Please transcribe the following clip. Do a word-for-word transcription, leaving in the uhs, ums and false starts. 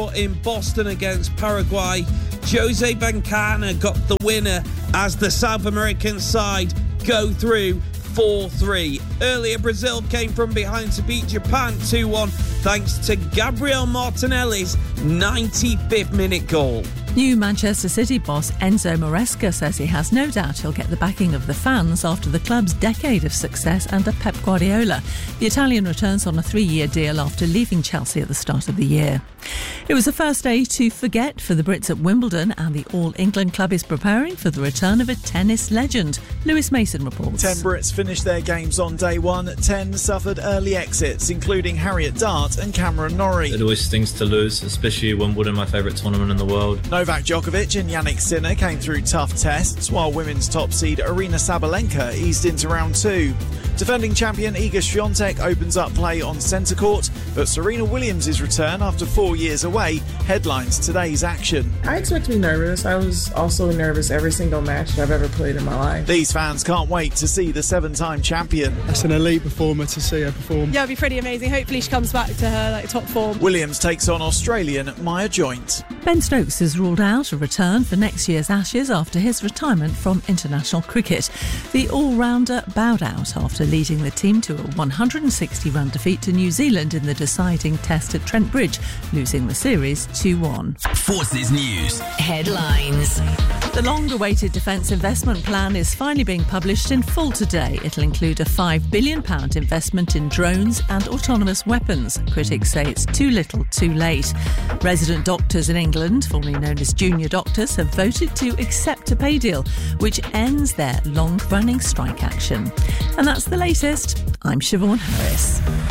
draw in Boston against Paraguay. Jose Bencana got the winner as the South American side go through four three. Earlier, Brazil came from behind to beat Japan two one thanks to Gabriel Martinelli's ninety-fifth minute goal. New Manchester City boss Enzo Maresca says he has no doubt he'll get the backing of the fans after the club's decade of success under Pep Guardiola. The Italian returns on a three-year deal after leaving Chelsea at the start of the year. It was the first day to forget for the Brits at Wimbledon, and the All England club is preparing for the return of a tennis legend. Lewis Mason reports. Ten Brits finished their games on day one. Ten suffered early exits, including Harriet Dart and Cameron Norrie. It always stings to lose, especially Wimbledon, my favourite tournament in the world. Novak Djokovic and Yannick Sinner came through tough tests, while women's top seed Arina Sabalenka eased into round two. Defending champion Iga Swiatek opens up play on centre court, but Serena Williams' return after four years away headlines today's action. I expect to be nervous. I was also nervous every single match that I've ever played in my life. These fans can't wait to see the seven-time champion. That's an elite performer to see her perform. Yeah, it'll be pretty amazing. Hopefully she comes back to her like top form. Williams takes on Australian Maya Joint. Ben Stokes has ruled out a return for next year's Ashes after his retirement from international cricket. The all-rounder bowed out after leading the team to a one hundred sixty run defeat to New Zealand in the deciding test at Trent Bridge, losing the series two one. Forces News Headlines. The long-awaited Defence Investment Plan is finally being published in full today. It'll include a five billion pounds investment in drones and autonomous weapons. Critics say it's too little, too late. Resident doctors in England, formerly known as junior doctors, have voted to accept a pay deal, which ends their long-running strike action. And that's the latest. I'm Siobhan Harris.